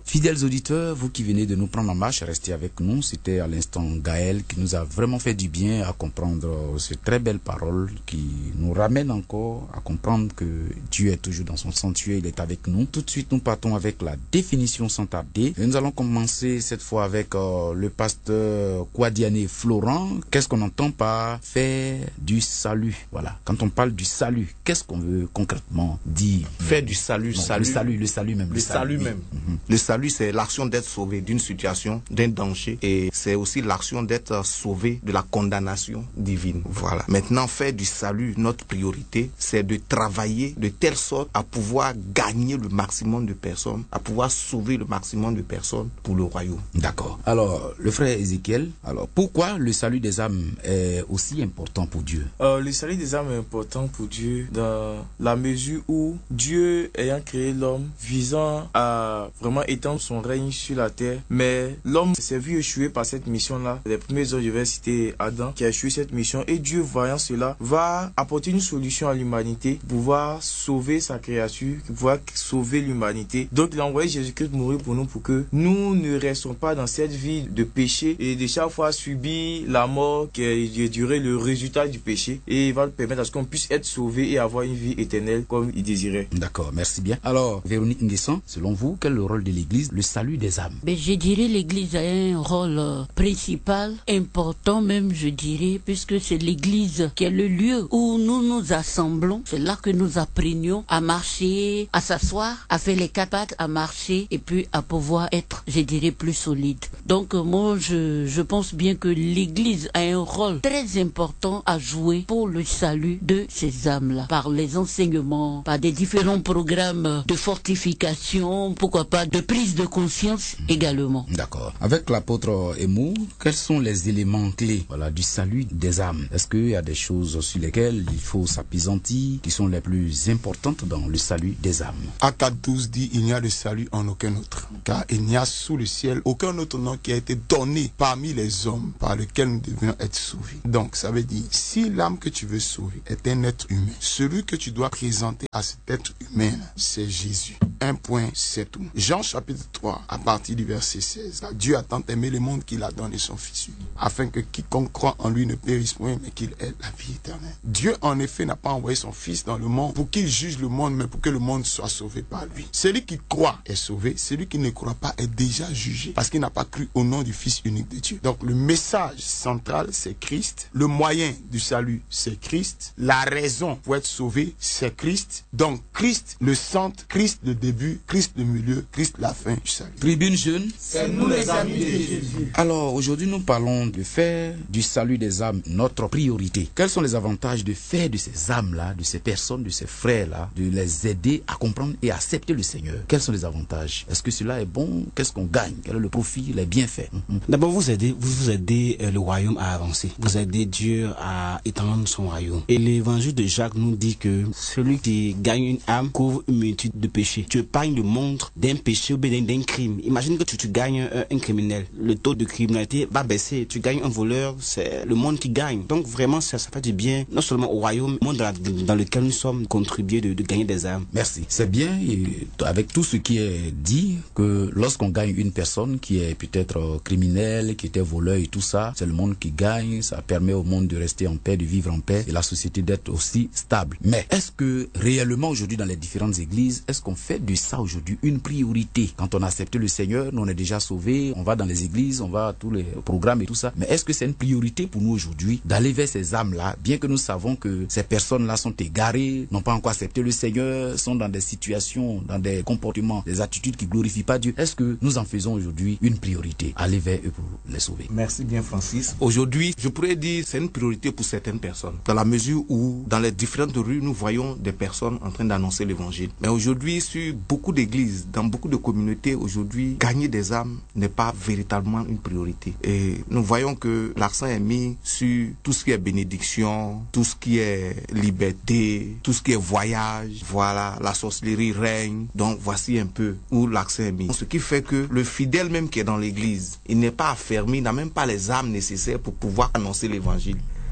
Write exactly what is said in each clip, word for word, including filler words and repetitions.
Fidèles auditeurs, vous qui venez de nous prendre en marche, restez avec nous. C'était à l'instant Gaël qui nous a vraiment fait du bien à comprendre ces très belles paroles qui nous ramènent encore à comprendre que Dieu est toujours dans son sanctuaire, il est avec nous. Tout de suite, nous partons avec la définition sans tarder. Et nous allons commencer cette fois avec euh, le pasteur Kwadiane Florent. Qu'est-ce qu'on entend par faire du salut? Voilà. Quand on parle du salut, qu'est-ce qu'on veut concrètement dire? Faire du salut, non, salut. Le salut, le salut même. Le, le salut, salut même. Mm-hmm. Le salut, c'est l'action d'être sauvé d'une situation, d'un danger. Et c'est aussi l'action d'être sauvé de la condamnation divine. Voilà. Maintenant, faire du salut, notre priorité, c'est de travailler de telle sorte à pouvoir gagner le maximum de personnes, à pouvoir sauver le maximum de personnes pour le royaume. D'accord. Alors, le frère Ézéchiel, alors pourquoi le salut des âmes est aussi important pour Dieu? euh, Le salut des âmes est important pour Dieu dans la mesure où Dieu, ayant créé l'homme, visant à vraiment étendre son règne sur la terre, mais l'homme s'est vu échouer par cette mission-là. Les premiers hommes, je vais citer Adam, qui a échoué cette mission, et Dieu, voyant cela, va apporter une solution à l'humanité, pouvoir sauver sa créature, pouvoir sauver l'humanité. Donc, il a envoyé Jésus-Christ mourir pour nous, pour que nous ne restons pas dans cette vie de péché et de chaque fois subir la mort qui est durée le résultat du péché, et il va permettre à ce qu'on puisse être sauvé et avoir une vie éternelle comme il désirait. D'accord, merci bien. Alors, Véronique Nguesson, selon vous, quel est le rôle de l'Église, le salut des âmes? Mais je dirais l'Église a un rôle euh, principal, important même, je dirais, puisque c'est l'Église qui est le lieu où nous nous assemblons. C'est là que nous apprenions à marcher, à s'asseoir, à faire les quatre pattes, à marcher et puis à pouvoir être, je dirais, plus solide. Donc euh, moi, je, je pense bien que l'Église a un rôle très important à jouer pour le salut de ces âmes-là, par les enseignements, par des différents programmes de fortification, pourquoi pas de prise de conscience également. D'accord. Avec l'apôtre Emou, quels sont les éléments clés, voilà, du salut des âmes? Est-ce qu'il y a des choses sur lesquelles il faut s'appesantir, qui sont les plus importantes dans le salut des âmes? Acte douze dit, il n'y a de salut en aucun autre, car il n'y a sous le ciel aucun autre nom qui a été donné parmi les hommes par lequel nous devions être sauvés. Donc, ça veut dire, si l'âme que tu veux sauver est un être humain, celui que tu dois présenter à cet être humain, c'est Jésus. Un point, c'est tout. Jean chapitre trois, à partir du verset seize. Dieu a tant aimé le monde qu'il a donné son Fils unique, afin que quiconque croit en lui ne périsse point, mais qu'il ait la vie éternelle. Dieu, en effet, n'a pas envoyé son Fils dans le monde pour qu'il juge le monde, mais pour que le monde soit sauvé par lui. Celui qui croit est sauvé, celui qui ne croit pas est déjà jugé, parce qu'il n'a pas cru au nom du Fils unique de Dieu. Donc, le message central, c'est Christ. Le moyen du salut, c'est Christ. La raison pour être sauvé, c'est Christ. Donc, Christ, le centre, Christ, le début, Christ, le milieu, Christ, la fin du salut. Tribune jeune, c'est nous les amis de Jésus. Alors, aujourd'hui, nous parlons de faire du salut des âmes notre priorité. Quels sont les avantages de faire de ces âmes-là, de ces personnes, de ces frères-là, de les aider à comprendre et à accepter le Seigneur? Quels sont les avantages? Est-ce que cela est bon? Qu'est-ce qu'on gagne? Quel est le profit, les bienfaits? Mm-hmm. D'abord, vous aidez, vous, vous aidez euh, le royaume à avancer. Vous aidez Dieu à étendre son royaume. Et l'évangile de Jacques nous dit que celui qui gagne une âme couvre une multitude de péchés. Tu épargnes le monde d'un péché ou bien d'un crime. Imagine que tu, tu gagnes un, un criminel. Le taux de criminalité va baisser. Tu gagnes un voleur, c'est le monde qui gagne. Donc vraiment, ça, ça fait du bien, non seulement au royaume, mais au monde dans, la, dans lequel nous sommes contribués de, de gagner des âmes. Merci. C'est bien, et avec tout ce qui est dit, que lorsqu'on gagne une personne qui est peut-être criminelle, qui était voleur et tout ça, c'est le monde qui gagne. Ça permet au monde de rester en paix, de vivre en paix, et la société d'être aussi stable. Mais est-ce que réellement aujourd'hui dans les différentes églises, est-ce qu'on fait de ça aujourd'hui une priorité? Quand on a accepté le Seigneur, nous on est déjà sauvés, on va dans les églises, on va à tous les programmes et tout ça. Mais est-ce que c'est une priorité pour nous aujourd'hui d'aller vers ces âmes-là, bien que nous savons que ces personnes-là sont égarées, n'ont pas encore accepté le Seigneur, sont dans des situations, dans des comportements, des attitudes qui glorifient pas Dieu? Est-ce que nous en faisons aujourd'hui une priorité, aller vers eux pour les sauver? Merci bien, Francis. Aujourd'hui, je pourrais dire c'est une priorité pour certaines personnes, dans la mesure où dans les différentes rues, nous voyons des personnes en train d'annoncer l'évangile. Mais aujourd'hui, sur beaucoup d'églises, dans beaucoup de communautés, aujourd'hui, gagner des âmes n'est pas véritablement une priorité. Et nous voyons que l'accent est mis sur tout ce qui est bénédiction, tout ce qui est liberté, tout ce qui est voyage. Voilà, la sorcellerie règne. Donc voici un peu où l'accent est mis. Ce qui fait que le fidèle même qui est dans l'église, il n'est pas affermi, il n'a même pas les âmes nécessaires pour pouvoir annoncer l'évangile.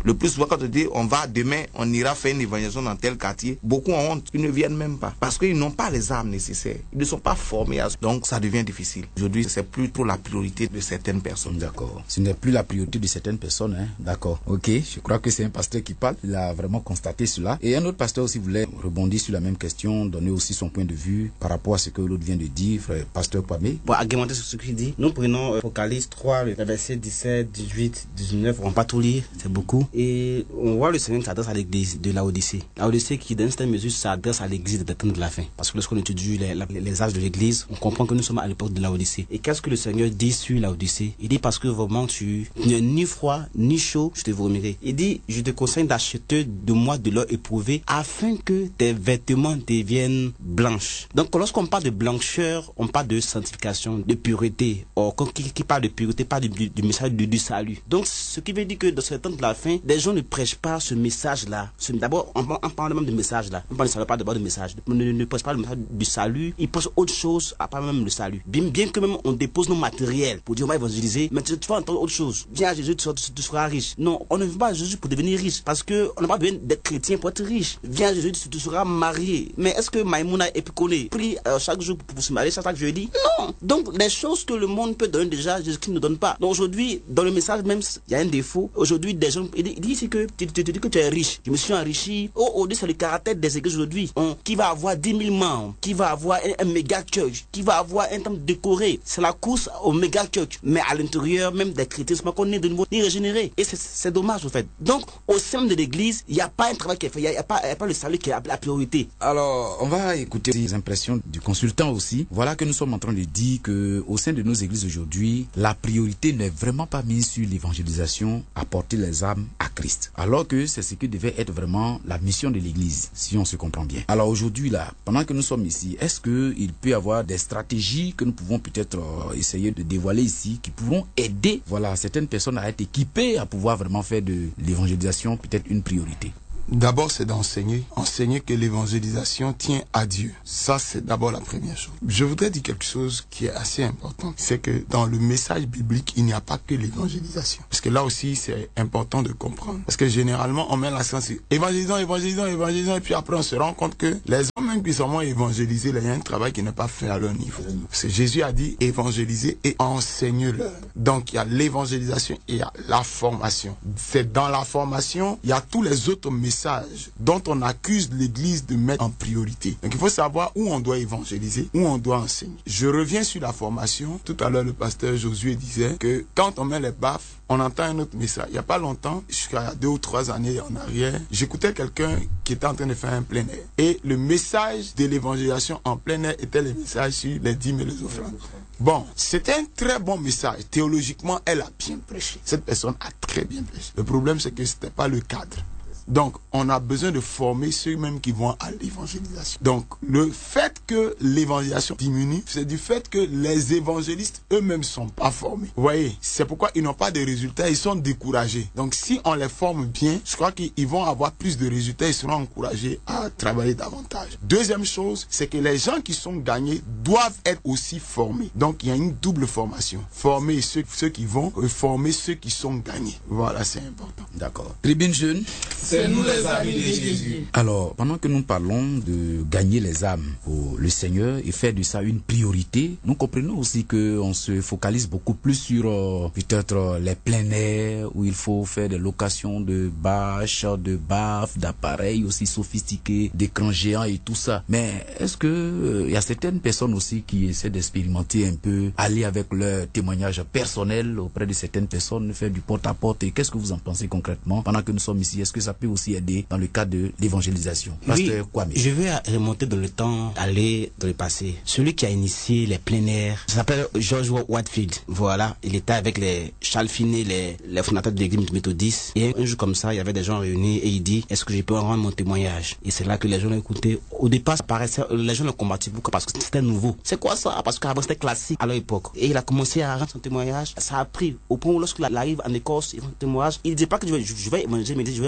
Le plus souvent, quand on dit on va demain, on ira faire une évangélisation dans tel quartier, beaucoup ont honte, ils ne viennent même pas parce qu'ils n'ont pas les armes nécessaires. Ils ne sont pas formés à ça. Donc ça devient difficile. Aujourd'hui, c'est plutôt la priorité de certaines personnes. D'accord. Ce n'est plus la priorité de certaines personnes. Hein? D'accord. Ok. Je crois que c'est un pasteur qui parle. Il a vraiment constaté cela. Et un autre pasteur aussi voulait rebondir sur la même question, donner aussi son point de vue par rapport à ce que l'autre vient de dire, frère pasteur Kwame. Pour argumenter sur ce qu'il dit, nous prenons Apocalypse trois, le verset dix-sept, dix-huit, dix-neuf, on ne va pas tout lire, c'est beaucoup. Et on voit le Seigneur qui s'adresse à l'église de Laodicée. Laodicée qui, dans une certaine mesure, s'adresse à l'église des temps de la fin. Parce que lorsqu'on étudie les, les, les âges de l'église, on comprend que nous sommes à l'époque de Laodicée. Et qu'est-ce que le Seigneur dit sur Laodicée? Il dit parce que vraiment tu n'es ni froid, ni chaud, je te vomirai. Il dit, je te conseille d'acheter de moi de l'or éprouvé afin que tes vêtements deviennent blanches. Donc lorsqu'on parle de blancheur, on parle de sanctification, de pureté. Or, quand qui, qui parle de pureté, parle du, du message du, du salut. Donc ce qui veut dire que dans ce temps de la fin, les gens ne prêchent pas ce message-là. Ce, d'abord, on, on parle même de message là. On parle pas d'abord de message. On ne, ne prêche pas le message du salut. Ils prêchent autre chose à part même le salut. Bien, bien que même on dépose nos matériels pour dire on va évangéliser, mais tu, tu vas entendre autre chose. Viens à Jésus, tu, tu, tu seras riche. Non, on ne veut pas à Jésus pour devenir riche parce que on n'a pas besoin d'être chrétien pour être riche. Viens à Jésus, tu, tu seras marié. Mais est-ce que Maïmouna et Piconé prie euh, chaque jour pour, pour se marier, chaque, chaque jeudi? Non. Donc les choses que le monde peut donner déjà, Jésus-Christ ne donne pas. Donc aujourd'hui, dans le message même, il y a un défaut. Aujourd'hui, des gens, il dit ici que tu, tu, tu dis que tu es riche. Je me suis enrichi. Oh, aujourd'hui, c'est le caractère des églises aujourd'hui. On, qui va avoir dix mille membres, qui va avoir un, un méga church, qui va avoir un temple décoré. C'est la course au méga church. Mais à l'intérieur, même des chrétiens, c'est pas qu'on est de nouveau ni régénéré. Et c'est dommage, en fait. Donc, au sein de l'église, il n'y a pas un travail qui est fait. Il n'y a, a, a pas le salut qui est la priorité. Alors, on va écouter les impressions du consultant aussi. Voilà que nous sommes en train de dire que au sein de nos églises aujourd'hui, la priorité n'est vraiment pas mise sur l'évangélisation, apporter les âmes à Christ. Alors que c'est ce qui devait être vraiment la mission de l'église, si on se comprend bien. Alors aujourd'hui, là, pendant que nous sommes ici, est-ce qu'il peut y avoir des stratégies que nous pouvons peut-être euh, essayer de dévoiler ici, qui pourront aider, voilà, certaines personnes à être équipées à pouvoir vraiment faire de l'évangélisation peut-être une priorité? D'abord, c'est d'enseigner. Enseigner que l'évangélisation tient à Dieu. Ça, c'est d'abord la première chose. Je voudrais dire quelque chose qui est assez important. C'est que dans le message biblique, il n'y a pas que l'évangélisation. Parce que là aussi, c'est important de comprendre. Parce que généralement, on met l'accent sur évangélisons, évangélisons, évangélisons, et puis après, on se rend compte que les hommes même qui sont évangélisés, il y a un travail qui n'est pas fait à leur niveau. Parce que Jésus a dit évangéliser et enseigne-leur. Donc, il y a l'évangélisation et il y a la formation. C'est dans la formation, il y a tous les autres messages dont on accuse l'église de mettre en priorité. Donc il faut savoir où on doit évangéliser, où on doit enseigner. Je reviens sur la formation. Tout à l'heure, le pasteur Josué disait que quand on met les baffes, on entend un autre message. Il n'y a pas longtemps, jusqu'à deux ou trois années en arrière, j'écoutais quelqu'un qui était en train de faire un plein air. Et le message de l'évangélisation en plein air était le message sur les dîmes et les offrandes. Bon, c'était un très bon message. Théologiquement, elle a bien prêché. Cette personne a très bien prêché. Le problème, c'est que ce n'était pas le cadre. Donc, on a besoin de former ceux-mêmes qui vont à l'évangélisation. Donc, le fait que l'évangélisation diminue, c'est du fait que les évangélistes eux-mêmes ne sont pas formés. Vous voyez, c'est pourquoi ils n'ont pas de résultats, ils sont découragés. Donc, si on les forme bien, je crois qu'ils vont avoir plus de résultats, ils seront encouragés à travailler davantage. Deuxième chose, c'est que les gens qui sont gagnés doivent être aussi formés. Donc, il y a une double formation. Former ceux, ceux qui vont, et former ceux qui sont gagnés. Voilà, c'est important. D'accord. Tribune jeune. C'est nous les amis de Jésus. Alors, pendant que nous parlons de gagner les âmes pour le Seigneur et faire de ça une priorité, nous comprenons aussi qu'on se focalise beaucoup plus sur euh, peut-être euh, les plein air, où il faut faire des locations de bâches, de baffes, d'appareils aussi sophistiqués, d'écrans géants et tout ça. Mais est-ce que il euh, y a certaines personnes aussi qui essaient d'expérimenter un peu, aller avec leur témoignage personnel auprès de certaines personnes, faire du porte-à-porte? Et qu'est-ce que vous en pensez concrètement pendant que nous sommes ici? Est-ce que ça peut aussi aider dans le cadre de l'évangélisation? Pasteur Kwame. Je vais remonter dans le temps, aller dans le passé. Celui qui a initié les plein air, ça s'appelle George Whitefield. Voilà, il était avec les Charles Finney, les, les fondateurs de l'église méthodiste. Et un jour comme ça, il y avait des gens réunis et il dit, est-ce que je peux rendre mon témoignage? Et c'est là que les gens l'ont écouté. Au départ, ça paraissait, les gens l'ont combattu beaucoup parce que c'était nouveau. C'est quoi ça? Parce qu'avant c'était classique à leur époque. Et il a commencé à rendre son témoignage. Ça a pris au point où lorsqu'il arrive en Écosse, il rend son témoignage. Il ne dit pas que je vais, je vais évangéliser, mais il dit, je vais rendre mon témoignage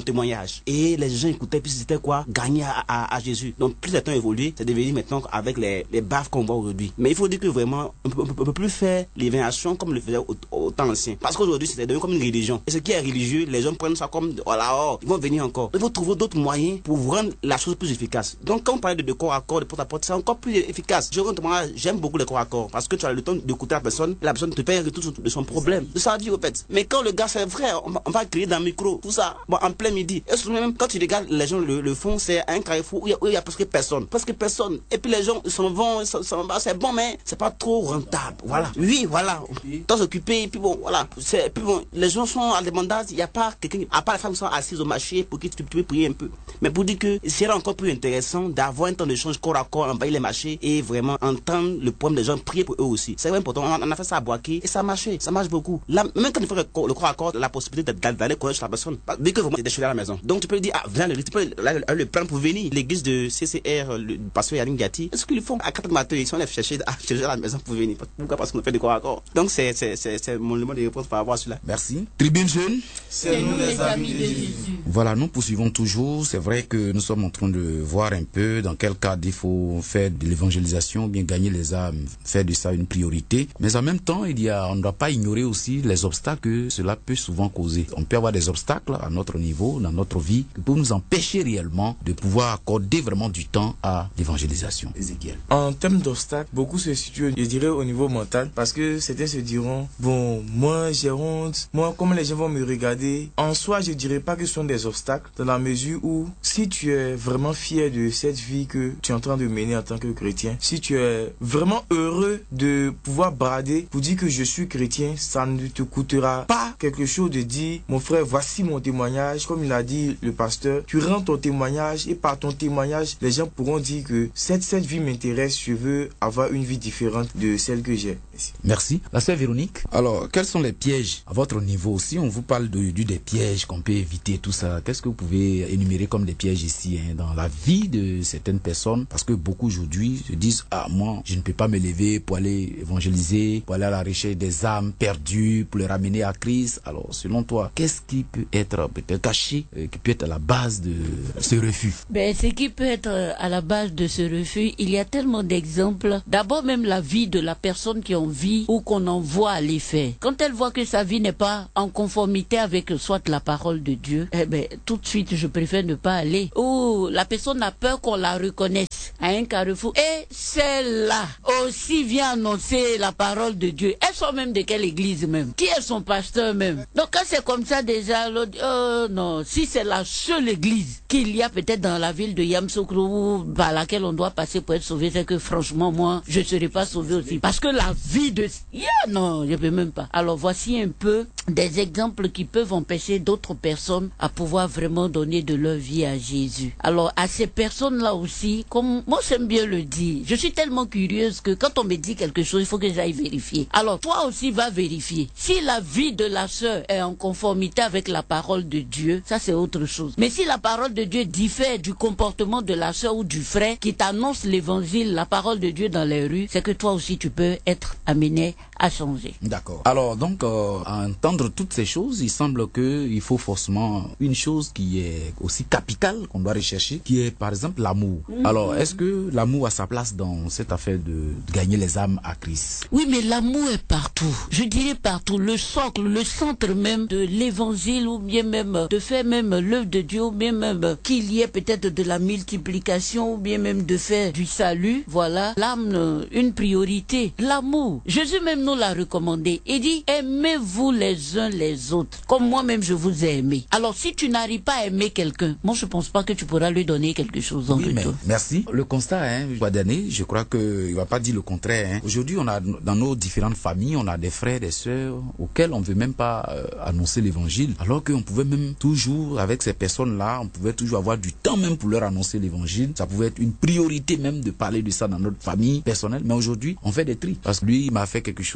témoignage. Et les gens écoutaient, puis c'était quoi? Gagner à, à, à Jésus. Donc plus le temps évolue, c'est devenu maintenant avec les, les baffes qu'on voit aujourd'hui. Mais il faut dire que vraiment, on ne peut plus faire l'évaluation comme le faisait au, au temps ancien. Parce qu'aujourd'hui, c'est devenu comme une religion. Et ce qui est religieux, les gens prennent ça comme, oh là, oh, ils vont venir encore. Il faut trouver d'autres moyens pour rendre la chose plus efficace. Donc quand on parle de, de corps à corps, de porte à porte, c'est encore plus efficace. Je j'aime beaucoup le corps à corps parce que tu as le temps d'écouter la personne, et la personne te paye un retour de son problème, de sa vie au fait. Mais quand le gars, c'est vrai, on va, on va crier dans le micro, tout ça, bon, en plein midi. Et même quand tu regardes, les gens le, le font, c'est un carrefour où il n'y a, a presque personne. Presque personne. Et puis les gens s'en vont, c'est bon, mais c'est pas trop rentable. Voilà. Oui, voilà. Temps occupé, et puis bon, voilà. C'est, puis bon, les gens sont à demandage, il n'y a pas quelqu'un, à part les femmes qui sont assises au marché pour que tu, tu peux prier un peu. Mais pour dire que c'est encore plus intéressant d'avoir un temps d'échange corps à corps, envahir les marchés et vraiment entendre le problème des gens, prier pour eux aussi. C'est vraiment important. On a fait ça à Boaké et ça a marché. Ça marche beaucoup. Là, même quand il faut le corps à corps, la possibilité d'aller connaître la personne. Dès que vraiment tu es déchiré à la maison. Donc tu peux lui dire, ah, viens, le, tu peux le, le prendre pour venir. L'église de C C R, le pasteur Yannick Gatti, est-ce qu'ils le font à quatre heures du matin? Ils sont allés chercher à, chercher à la maison pour venir. Pourquoi? Parce qu'on fait des corps à corps. Donc c'est, c'est, c'est, c'est mon élément de réponse par rapport à cela. Merci. Tribune jeune. C'est nous les amis de Jésus. Voilà, nous poursuivons toujours. C'est vrai que nous sommes en train de voir un peu dans quel cadre il faut faire de l'évangélisation, bien gagner les âmes, faire de ça une priorité. Mais en même temps, il y a, on ne doit pas ignorer aussi les obstacles que cela peut souvent causer. On peut avoir des obstacles à notre niveau, dans notre vie, qui peuvent nous empêcher réellement de pouvoir accorder vraiment du temps à l'évangélisation. Ézéchiel. En termes d'obstacles, beaucoup se situent, je dirais, au niveau mental, parce que certains se diront, bon, moi j'ai honte, moi comment les gens vont me regarder. En soi, je dirais pas que ce sont des obstacles, dans la mesure où si tu es vraiment fier de cette vie que tu es en train de mener en tant que chrétien, si tu es vraiment heureux de pouvoir brader pour dire que je suis chrétien, ça ne te coûtera pas quelque chose de dire, mon frère, voici mon témoignage, comme il a dit le pasteur, tu rends ton témoignage et par ton témoignage, les gens pourront dire que cette, cette vie m'intéresse, je veux avoir une vie différente de celle que j'ai. Merci. Merci. La sœur Véronique, alors quels sont les pièges à votre niveau? Si on vous parle de, de des pièges qu'on peut éviter, tout ça, qu'est-ce que vous pouvez énumérer comme des pièges ici hein, dans la vie de certaines personnes? Parce que beaucoup aujourd'hui se disent, ah moi je ne peux pas me lever pour aller évangéliser, pour aller à la recherche des âmes perdues, pour les ramener à Christ. Alors selon toi, qu'est-ce qui peut être peut-être caché, euh, qui peut être à la base de ce refus? Ben, ce qui peut être à la base de ce refus, il y a tellement d'exemples. D'abord même la vie de la personne qui en vit ou qu'on envoie à l'effet. Quand elle voit que sa vie n'est pas en conformité avec soit la parole de Dieu, eh ben tout de suite je préfère ne pas aller. Ou la personne a peur qu'on la reconnaisse à un carrefour. Et celle-là aussi vient annoncer la parole de Dieu. Elles sont même de quelle église même? Qui est son pasteur même? Donc quand c'est comme ça déjà, l'autre, oh non, si c'est la seule église qu'il y a peut-être dans la ville de Yamoussoukro par laquelle on doit passer pour être sauvé, c'est que franchement moi, je ne serai pas sauvé aussi. Parce que la vie de... Yeah, non, je ne peux même pas. Alors voici un peu des exemples qui peuvent empêcher d'autres personnes à pouvoir vraiment donner de leur vie à Jésus. Alors à ces personnes-là aussi, comme moi j'aime bien le dire, je suis tellement curieuse que quand on me dit quelque chose, il faut que j'aille vérifier. Alors toi aussi va vérifier. Si la vie de la sœur est en conformité avec la parole de Dieu, ça c'est autre chose. Mais si la parole de Dieu diffère du comportement de la sœur ou du frère qui t'annonce l'évangile, la parole de Dieu dans les rues, c'est que toi aussi tu peux être amené à changer. D'accord. Alors donc, euh, à entendre toutes ces choses, il semble qu'il faut forcément une chose qui est aussi capitale qu'on doit rechercher, qui est par exemple l'amour. Mmh. Alors, est-ce que l'amour a sa place dans cette affaire de, de gagner les âmes à Christ? Oui, mais l'amour est partout. Je dirais partout. Le socle, le centre même de l'évangile, ou bien même de faire même l'œuvre de Dieu, ou bien même qu'il y ait peut-être de la multiplication, ou bien même de faire du salut. Voilà, l'âme, une priorité. L'amour. Jésus même nous l'a recommandé. Il dit, aimez-vous les uns les autres, comme moi-même je vous ai aimé. Alors, si tu n'arrives pas à aimer quelqu'un, moi je pense pas que tu pourras lui donner quelque chose en oui, mais retour. Merci. Le constat, hein, d'année, je crois qu'il ne va pas dire le contraire. Hein. Aujourd'hui, on a dans nos différentes familles, on a des frères, des sœurs auxquels on ne veut même pas euh, annoncer l'évangile, alors qu'on pouvait même toujours, avec ces personnes-là, on pouvait toujours avoir du temps même pour leur annoncer l'évangile. Ça pouvait être une priorité même de parler de ça dans notre famille personnelle. Mais aujourd'hui, on fait des tris. Parce que lui, il m'a fait quelque chose,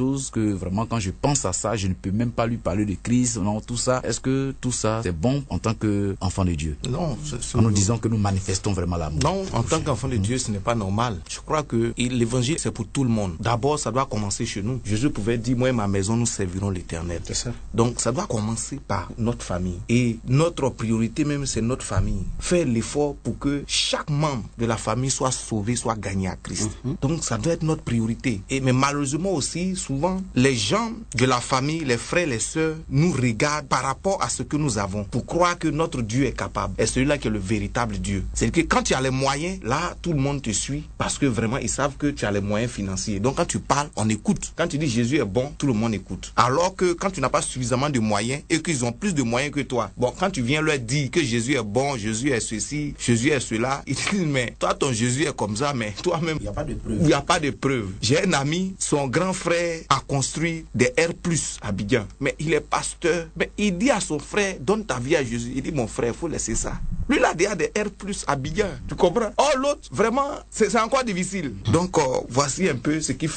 choses que vraiment quand je pense à ça, je ne peux même pas lui parler de Christ, non, tout ça. Est-ce que tout ça, c'est bon en tant qu'enfant de Dieu? Non. C'est, c'est... En nous disant que nous manifestons vraiment l'amour. Non, en tant qu'enfant de Dieu, ce n'est pas normal. Je crois que l'évangile, c'est pour tout le monde. D'abord, ça doit commencer chez nous. Jésus pouvait dire, moi et ma maison, nous servirons l'Éternel. C'est ça. Donc, ça doit commencer par notre famille. Et notre priorité même, c'est notre famille. Faire l'effort pour que chaque membre de la famille soit sauvé, soit gagné à Christ. Mm-hmm. Donc, ça doit être notre priorité. Et, mais malheureusement aussi, souvent, les gens de la famille, les frères, les sœurs, nous regardent par rapport à ce que nous avons pour croire que notre Dieu est capable. Et celui-là qui est le véritable Dieu. C'est que quand tu as les moyens, là, tout le monde te suit parce que vraiment, ils savent que tu as les moyens financiers. Donc, quand tu parles, on écoute. Quand tu dis Jésus est bon, tout le monde écoute. Alors que quand tu n'as pas suffisamment de moyens et qu'ils ont plus de moyens que toi, bon, quand tu viens leur dire que Jésus est bon, Jésus est ceci, Jésus est cela, ils disent, mais toi, ton Jésus est comme ça, mais toi-même, il n'y a pas de preuve. Il n'y a pas de preuve. J'ai un ami, son grand frère a construit des R plus à Abidjan, mais il est pasteur. Mais il dit à son frère, donne ta vie à Jésus. Il dit, mon frère, il faut laisser ça. Lui, il a déjà des R plus à Abidjan. Tu comprends? Oh, l'autre, vraiment, c'est, c'est encore difficile. Donc, euh, voici un peu ce qui fait